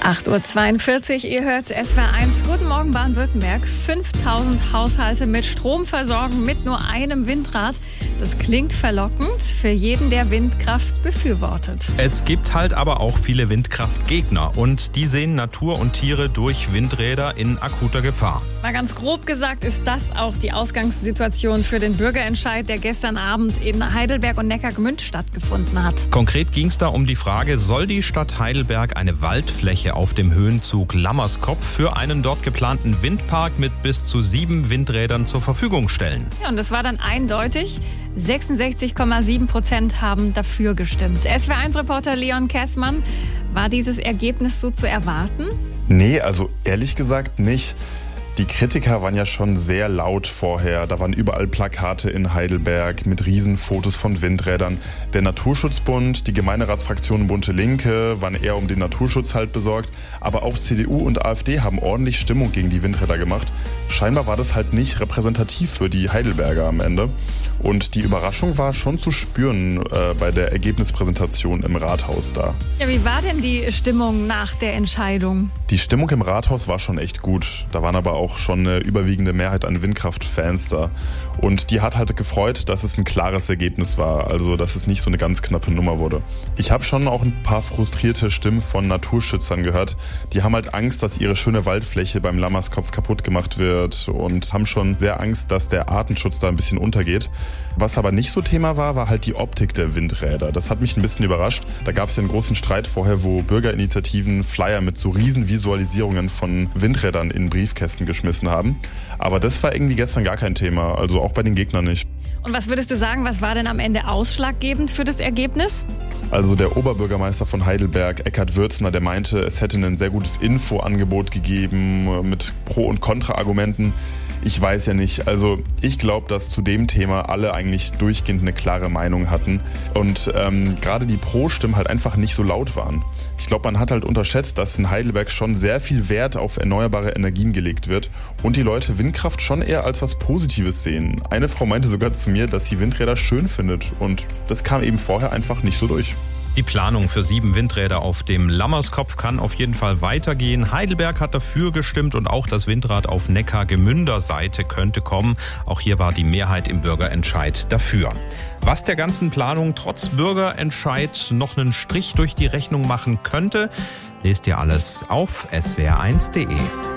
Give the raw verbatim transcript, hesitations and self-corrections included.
acht Uhr zweiundvierzig, ihr hört S W R eins. Guten Morgen Baden-Württemberg. fünftausend Haushalte mit Strom versorgen mit nur einem Windrad. Das klingt verlockend für jeden, der Windkraft befürwortet. Es gibt halt aber auch viele Windkraftgegner und die sehen Natur und Tiere durch Windräder in akuter Gefahr. Mal ganz grob gesagt ist das auch die Ausgangssituation für den Bürgerentscheid, der gestern Abend in Heidelberg und Neckargemünd stattgefunden hat. Konkret ging es da um die Frage, soll die Stadt Heidelberg eine Waldfläche auf dem Höhenzug Lammerskopf für einen dort geplanten Windpark mit bis zu sieben Windrädern zur Verfügung stellen? Ja, und das war dann eindeutig. sechsundsechzig Komma sieben Prozent haben dafür gestimmt. S W R eins Reporter Leon Kessmann, war dieses Ergebnis so zu erwarten? Nee, also ehrlich gesagt nicht. Die Kritiker waren ja schon sehr laut vorher. Da waren überall Plakate in Heidelberg mit Riesenfotos von Windrädern. Der Naturschutzbund, die Gemeinderatsfraktion Bunte Linke waren eher um den Naturschutz halt besorgt. Aber auch C D U und AfD haben ordentlich Stimmung gegen die Windräder gemacht. Scheinbar war das halt nicht repräsentativ für die Heidelberger am Ende. Und die Überraschung war schon zu spüren äh, bei der Ergebnispräsentation im Rathaus da. Ja, wie war denn die Stimmung nach der Entscheidung? Die Stimmung im Rathaus war schon echt gut. Da waren aber auch schon eine überwiegende Mehrheit an Windkraftfans da. Und die hat halt gefreut, dass es ein klares Ergebnis war. Also, dass es nicht so eine ganz knappe Nummer wurde. Ich habe schon auch ein paar frustrierte Stimmen von Naturschützern gehört. Die haben halt Angst, dass ihre schöne Waldfläche beim Lammerskopf kaputt gemacht wird und haben schon sehr Angst, dass der Artenschutz da ein bisschen untergeht. Was aber nicht so Thema war, war halt die Optik der Windräder. Das hat mich ein bisschen überrascht. Da gab es ja einen großen Streit vorher, wo Bürgerinitiativen Flyer mit so riesen Visualisierungen von Windrädern in Briefkästen geschmissen haben. Aber das war irgendwie gestern gar kein Thema, also auch bei den Gegnern nicht. Und was würdest du sagen, was war denn am Ende ausschlaggebend für das Ergebnis? Also der Oberbürgermeister von Heidelberg, Eckhard Würzner, der meinte, es hätte ein sehr gutes Infoangebot gegeben mit Pro- und Kontra-Argumenten. Ich weiß ja nicht. Also ich glaube, dass zu dem Thema alle eigentlich durchgehend eine klare Meinung hatten und ähm, gerade die Pro-Stimmen halt einfach nicht so laut waren. Ich glaube, man hat halt unterschätzt, dass in Heidelberg schon sehr viel Wert auf erneuerbare Energien gelegt wird und die Leute Windkraft schon eher als was Positives sehen. Eine Frau meinte sogar zu mir, dass sie Windräder schön findet und das kam eben vorher einfach nicht so durch. Die Planung für sieben Windräder auf dem Lammerskopf kann auf jeden Fall weitergehen. Heidelberg hat dafür gestimmt und auch das Windrad auf Neckargemünder Seite könnte kommen. Auch hier war die Mehrheit im Bürgerentscheid dafür. Was der ganzen Planung trotz Bürgerentscheid noch einen Strich durch die Rechnung machen könnte, lest ihr alles auf S W R eins Punkt de.